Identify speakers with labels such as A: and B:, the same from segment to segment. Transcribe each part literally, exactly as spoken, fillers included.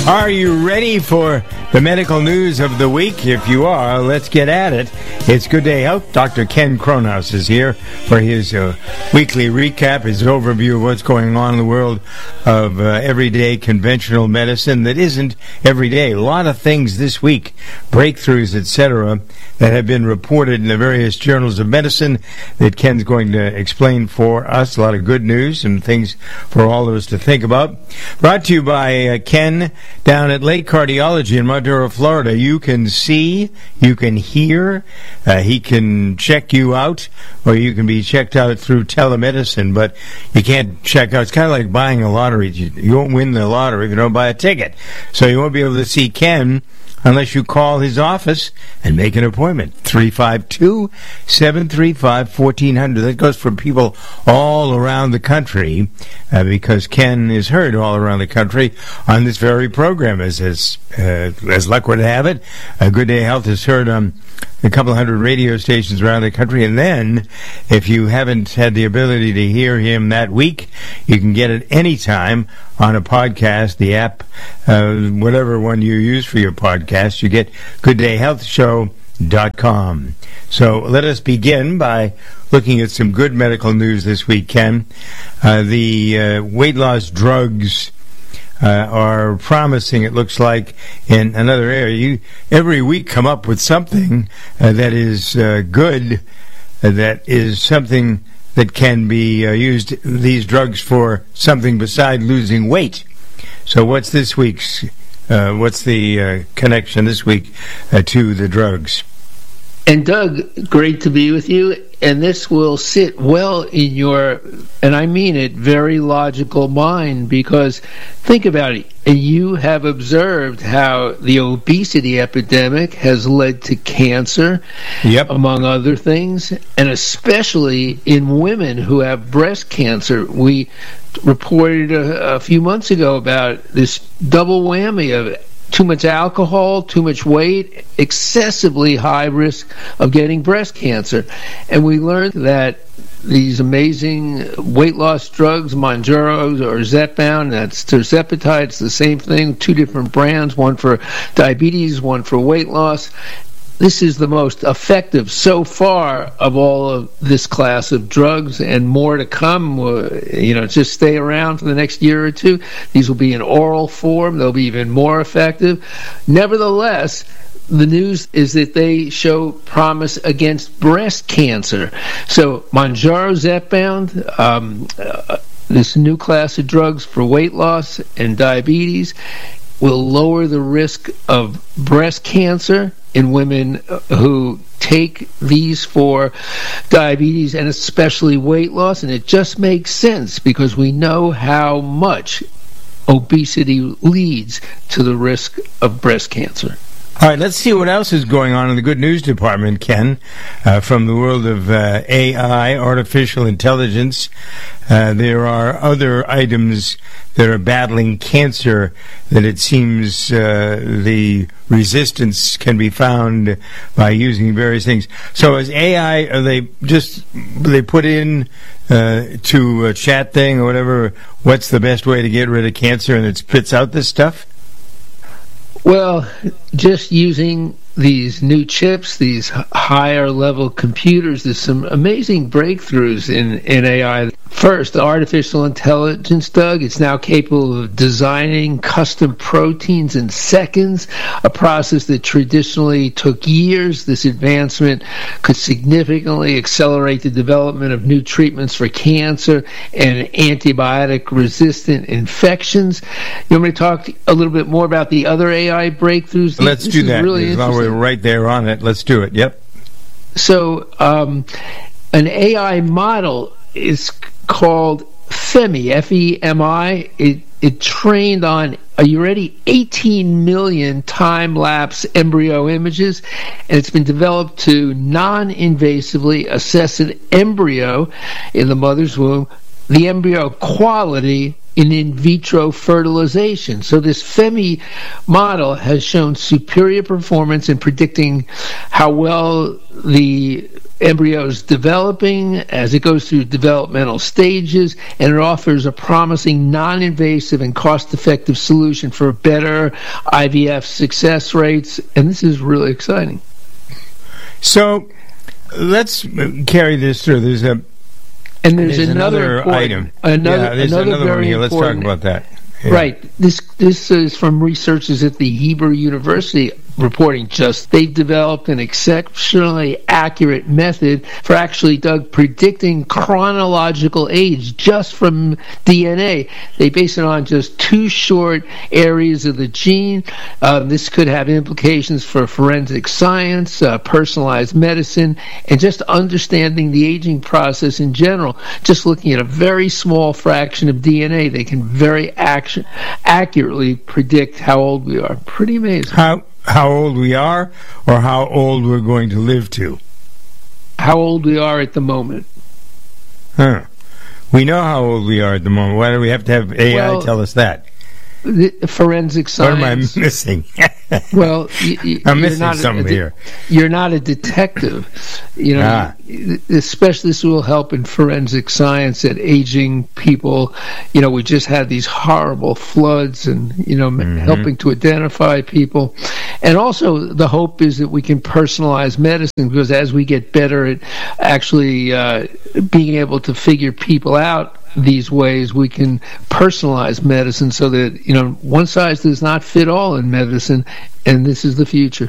A: Are you ready for the medical news of the week? If you are, let's get at it. It's Good Day Health. Doctor Ken Cronhaus is here for his uh, weekly recap, his overview of what's going on in the world of uh, everyday conventional medicine that isn't everyday. A lot of things this week, breakthroughs, et cetera, that have been reported in the various journals of medicine that Ken's going to explain for us. A lot of good news and things for all of us to think about. Brought to you by uh, Ken down at Lake Cardiology in Monterey, Florida. You can see, you can hear, uh, he can check you out, or you can be checked out through telemedicine, but you can't check out. It's kind of like buying a lottery. You, you won't win the lottery if you don't buy a ticket. So you won't be able to see Ken unless you call his office and make an appointment. three five two, seven three five, one four zero zero. That goes for people all around the country, uh, because Ken is heard all around the country on this very program. As as, uh, as luck would have it, uh, Good Day Health is heard on a couple of hundred radio stations around the country. And then, if you haven't had the ability to hear him that week, you can get it anytime on a podcast, the app, uh, whatever one you use for your podcast. You get good day health show dot com. So let us begin by looking at some good medical news this week, Ken. Uh, the uh, weight loss drugs Uh, are promising, it looks like, in another area. You every week come up with something uh, that is uh, good, uh, that is something that can be uh, used, these drugs, for something beside losing weight. So what's this week's, uh, what's the uh, connection this week uh, to the drugs?
B: And Doug, great to be with you. And this will sit well in your, and I mean it, very logical mind, because think about it. You have observed how the obesity epidemic has led to cancer,
A: yep,
B: among other things, and especially in women who have breast cancer. We reported a, a few months ago about this double whammy of too much alcohol, too much weight, excessively high risk of getting breast cancer. And we learned that these amazing weight loss drugs, Mounjaro or Zepbound, that's tirzepatide, it's the same thing, two different brands, one for diabetes, one for weight loss. This is the most effective so far of all of this class of drugs, and more to come. Uh, you know, just stay around for the next year or two. These will be in oral form. They'll be even more effective. Nevertheless, the news is that they show promise against breast cancer. So Mounjaro, Zepbound, um, uh, this new class of drugs for weight loss and diabetes, will lower the risk of breast cancer in women who take these for diabetes and especially weight loss. And it just makes sense, because we know how much obesity leads to the risk of breast cancer.
A: All right, let's see what else is going on in the good news department, Ken, uh, from the world of uh, A I, artificial intelligence. Uh, there are other items that are battling cancer that it seems uh, the resistance can be found by using various things. So as A I, are they just, they put in uh, to a chat thing or whatever, what's the best way to get rid of cancer, and it spits out this stuff?
B: Well, just using these new chips, these higher level computers, there's some amazing breakthroughs in, in A I. First, artificial intelligence, Doug, it's now capable of designing custom proteins in seconds, a process that traditionally took years. This advancement could significantly accelerate the development of new treatments for cancer and antibiotic-resistant infections. You want me to talk a little bit more about the other A I breakthroughs?
A: Let's
B: this
A: do that.
B: Really interesting.
A: We're right there on it. Let's do it. Yep.
B: So, um, an A I model is called FEMI, F E M I. It, it trained on, are you ready, eighteen million time-lapse embryo images, and it's been developed to non-invasively assess an embryo in the mother's womb, the embryo quality, in in vitro fertilization. So this FEMI model has shown superior performance in predicting how well the embryo is developing as it goes through developmental stages, and it offers a promising non-invasive and cost-effective solution for better I V F success rates, and this is really exciting.
A: So let's carry this through. There's a
B: and there's,
A: there's
B: another,
A: another item.
B: Another,
A: yeah, there's
B: another,
A: another
B: very
A: one here. Let's talk about that. Yeah.
B: Right. This this is from researchers at the Hebrew University reporting just they've developed an exceptionally accurate method for actually, Doug, predicting chronological age just from D N A. They base it on just two short areas of the gene. Um, this could have implications for forensic science, uh, personalized medicine, and just understanding the aging process in general. Just looking at a very small fraction of D N A, they can very action, accurately predict how old we are. Pretty amazing.
A: How how old we are, or how old we're going to live to?
B: How old we are at the moment.
A: Huh. We know how old we are at the moment. Why do we have to have A I well, tell us that?
B: The forensic science.
A: What am I missing?
B: Well, you, you,
A: I'm missing
B: not
A: something
B: a, a,
A: here.
B: You're not a detective. You know, ah. especially this will help in forensic science at aging people. You know, we just had these horrible floods, and you know, mm-hmm. helping to identify people. And also, the hope is that we can personalize medicine, because as we get better at actually uh, being able to figure people out these ways, we can personalize medicine so that, you know, one size does not fit all in medicine, and this is the future.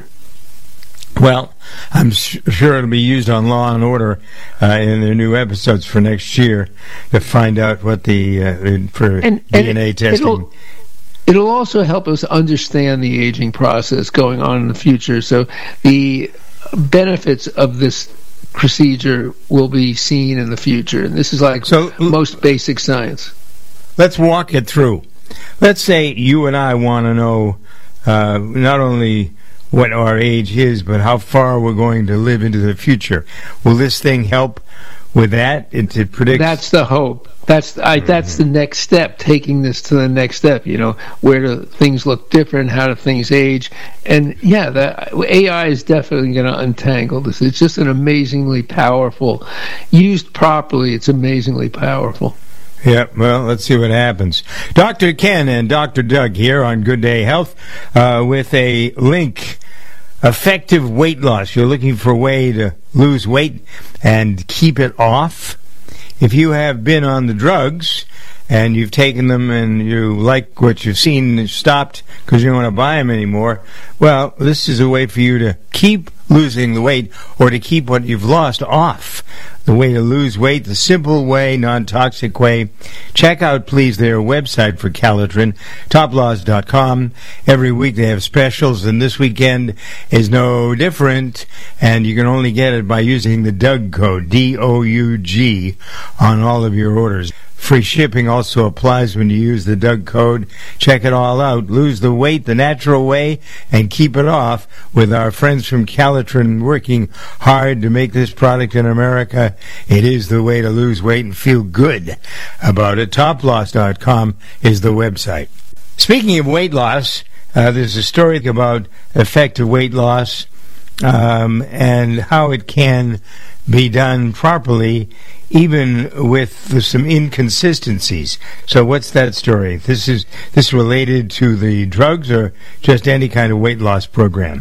A: Well, I'm sure it'll be used on Law and Order uh, in their new episodes for next year to find out what the uh, for
B: and,
A: D N A
B: and
A: testing.
B: It'll, it'll also help us understand the aging process going on in the future. So the benefits of this procedure will be seen in the future, and this is like so, most basic science.
A: Let's walk it through. Let's say you and I want to know uh, not only what our age is, but how far we're going to live into the future. Will this thing help with that? It, it predicts. That's
B: the hope. That's I, mm-hmm. that's the next step, taking this to the next step. You know, where do things look different? How do things age? And yeah, that A I is definitely going to untangle this. It's just an amazingly powerful, used properly, it's amazingly powerful.
A: Yeah, well, let's see what happens. Doctor Ken and Doctor Doug here on Good Day Health uh, with a link. Effective weight loss. You're looking for a way to lose weight and keep it off. If you have been on the drugs and you've taken them and you like what you've seen and stopped because you don't want to buy them anymore, well, this is a way for you to keep losing the weight or to keep what you've lost off. The way to lose weight, the simple way, non-toxic way. Check out, please, their website for Calitrin, top laws dot com. Every week they have specials, and this weekend is no different, and you can only get it by using the Doug code, D O U G, on all of your orders. Free shipping also applies when you use the Doug code. Check it all out. Lose the weight the natural way and keep it off with our friends from Calitrin working hard to make this product in America. It is the way to lose weight and feel good about it. top loss dot com is the website. Speaking of weight loss, uh, there's a story about effective weight loss um, and how it can be done properly, even with some inconsistencies. So what's that story? This is this related to the drugs or just any kind of weight loss program?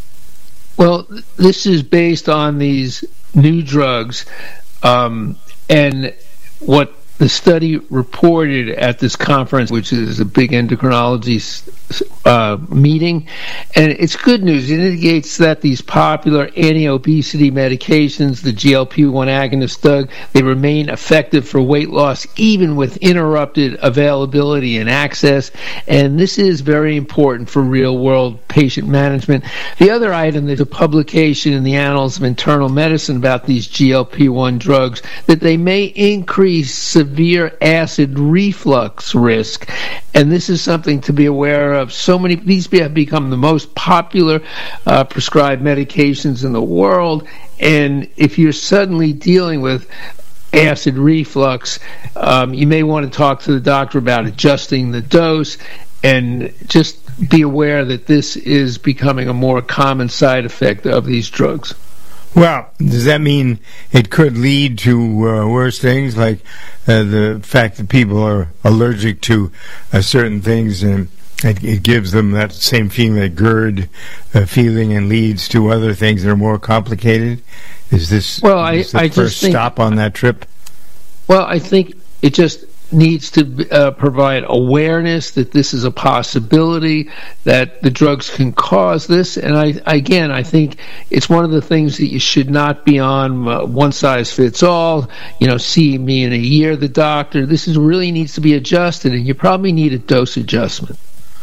B: Well, this is based on these new drugs, um, and what the study reported at this conference, which is a big endocrinology uh, meeting, and it's good news. It indicates that these popular anti-obesity medications, the G L P one agonists, Doug, they remain effective for weight loss even with interrupted availability and access, and this is very important for real-world patient management. The other item, there's a publication in the Annals of Internal Medicine about these G L P one drugs, that they may increase severe acid reflux risk, and this is something to be aware of. So many, these have become the most popular uh, prescribed medications in the world, and if you're suddenly dealing with acid reflux, um, you may want to talk to the doctor about adjusting the dose, and just be aware that this is becoming a more common side effect of these drugs.
A: Well, does that mean it could lead to uh, worse things, like uh, the fact that people are allergic to uh, certain things, and it, it gives them that same feeling, that GERD uh, feeling, and leads to other things that are more complicated? Is this,
B: well,
A: is this
B: I,
A: the
B: I
A: first
B: just think,
A: stop on that trip?
B: Well, I think it just needs to uh, provide awareness that this is a possibility, that the drugs can cause this. And I, again, I think it's one of the things that you should not be on uh, one size fits all. You know, see me in a year, the doctor. This is really needs to be adjusted, and you probably need a dose adjustment.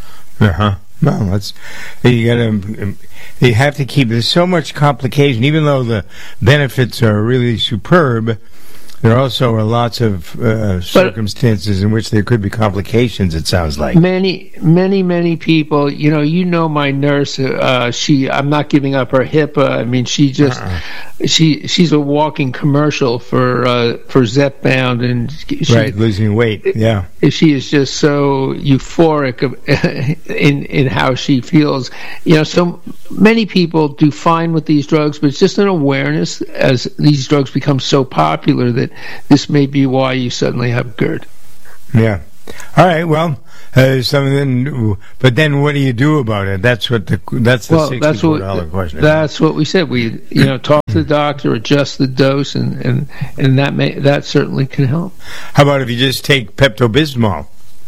A: Uh huh. Well, that's you got to. You have to keep. There's so much complication, even though the benefits are really superb. There also are lots of uh, circumstances in which there could be complications, it sounds like. Many,
B: many, many people, you know, you know my nurse, uh, she, I'm not giving up her HIPAA. I mean, she just, uh-uh. she, she's a walking commercial for, uh, for Zepbound, and she,
A: right, losing weight, yeah.
B: She is just so euphoric of, in, in how she feels. You know, so many people do fine with these drugs, but it's just an awareness as these drugs become so popular that this may be why you suddenly have GERD.
A: Yeah. All right. Well, uh, something. But then, what do you do about it? That's what the that's the
B: well,
A: sixty-four dollar question.
B: That's what we said. We you know talk to the doctor, adjust the dose, and and, and that may that certainly can help.
A: How about if you just take Pepto-Bismol?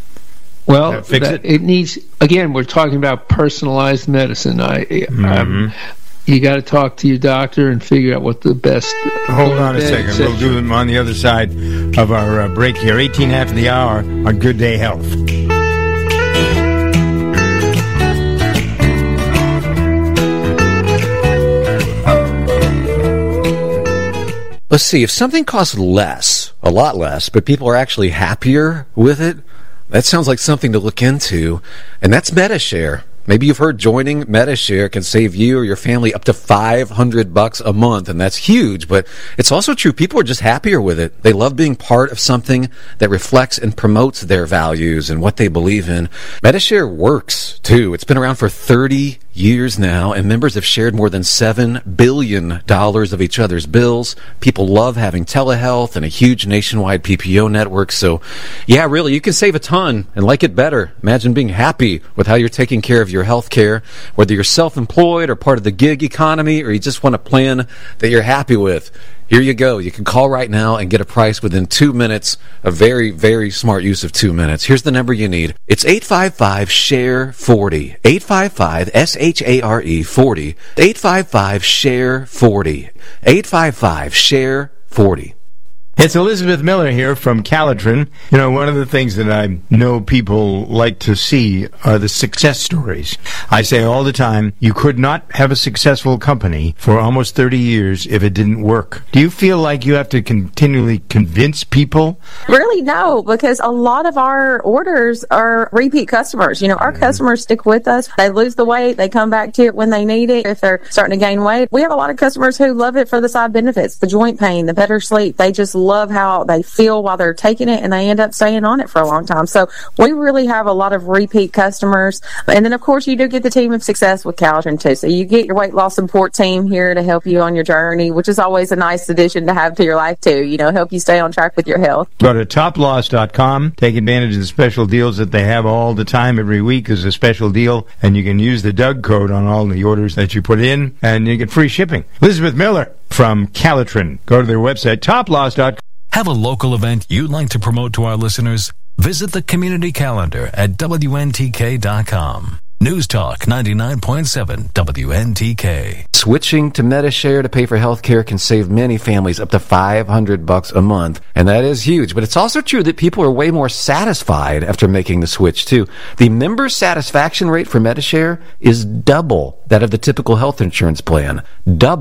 B: Well,
A: that fix
B: that,
A: it?
B: it needs. Again, we're talking about personalized medicine. I.
A: Mm-hmm.
B: Um, You got to talk to your doctor and figure out what the best.
A: Hold on a second. We'll do them on the other side of our uh, break here. eighteen after the hour on Good Day Health.
C: Let's see. If something costs less, a lot less, but people are actually happier with it, that sounds like something to look into. And that's Medi-Share. Maybe you've heard joining Medi-Share can save you or your family up to five hundred bucks a month, and that's huge, but it's also true. People are just happier with it. They love being part of something that reflects and promotes their values and what they believe in. Medi-Share works, too. It's been around for thirty years now, and members have shared more than seven billion dollars of each other's bills. People love having telehealth and a huge nationwide P P O network, so yeah, really, you can save a ton and like it better. Imagine being happy with how you're taking care of your health care, whether you're self-employed or part of the gig economy, or you just want a plan that you're happy with. Here you go. You can call right now and get a price within two minutes. A very, very smart use of two minutes. Here's the number you need. It's eight five five, S H A R E, forty. eight five five, S H A R E, forty. eight five five, S H A R E, forty. eight five five, S H A R E, forty.
A: It's Elizabeth Miller here from Calitrin. You know, one of the things that I know people like to see are the success stories. I say all the time, you could not have a successful company for almost thirty years if it didn't work. Do you feel like you have to continually convince people?
D: Really, no, because a lot of our orders are repeat customers. You know, our mm-hmm. customers stick with us. They lose the weight. They come back to it when they need it. If they're starting to gain weight, we have a lot of customers who love it for the side benefits, the joint pain, the better sleep. They just love how they feel while they're taking it, and they end up staying on it for a long time. So we really have a lot of repeat customers. And then, of course, you do get the team of success with Calitrin, too. So you get your weight loss support team here to help you on your journey, which is always a nice addition to have to your life, too. You know, help you stay on track with your health.
A: Go to top loss dot com. Take advantage of the special deals that they have all the time. Every week is a special deal, and you can use the Doug code on all the orders that you put in, and you get free shipping. Elizabeth Miller from Calitrin. Go to their website, top loss dot com.
E: Have a local event you'd like to promote to our listeners? Visit the community calendar at W N T K dot com. News Talk ninety-nine point seven W N T K.
C: Switching to Medi-Share to pay for health care can save many families up to five hundred bucks a month, and that is huge. But it's also true that people are way more satisfied after making the switch, too. The member satisfaction rate for Medi-Share is double that of the typical health insurance plan. Double.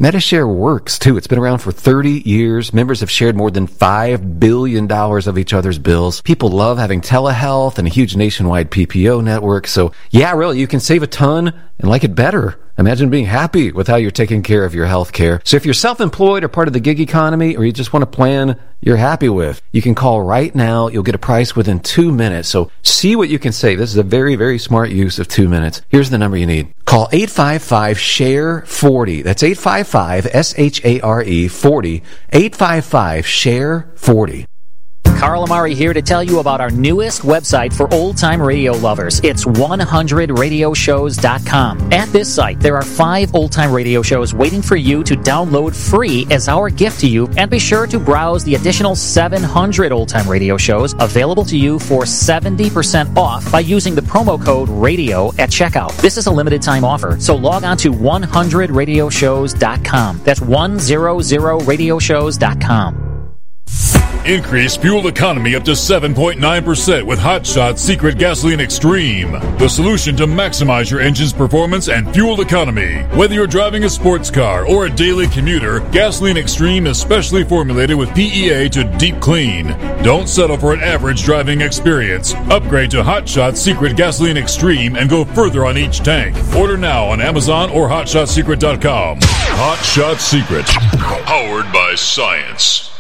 C: Medi-Share works, too. It's been around for thirty years. Members have shared more than five billion dollars of each other's bills. People love having telehealth and a huge nationwide P P O network. So, yeah, really, you can save a ton and like it better. Imagine being happy with how you're taking care of your health care. So if you're self-employed or part of the gig economy, or you just want a plan you're happy with, you can call right now. You'll get a price within two minutes. So see what you can save. This is a very, very smart use of two minutes. Here's the number you need. Call eight five five, S H A R E, forty. That's eight five five, S H A R E, forty. eight five five, S H A R E, forty.
F: Carl Amari here to tell you about our newest website for old-time radio lovers. It's one hundred radio shows dot com. At this site, there are five old-time radio shows waiting for you to download free as our gift to you, and be sure to browse the additional seven hundred old-time radio shows available to you for seventy percent off by using the promo code RADIO at checkout. This is a limited-time offer, so log on to one hundred radio shows dot com. That's one hundred radio shows dot com.
G: Increase fuel economy up to seven point nine percent with Hot Shot Secret Gasoline Extreme, the solution to maximize your engine's performance and fuel economy. Whether you're driving a sports car or a daily commuter, Gasoline Extreme is specially formulated with P E A to deep clean. Don't settle for an average driving experience. Upgrade to Hot Shot Secret Gasoline Extreme and go further on each tank. Order now on Amazon or hot shot secret dot com. Hot Shot Secret, powered by science.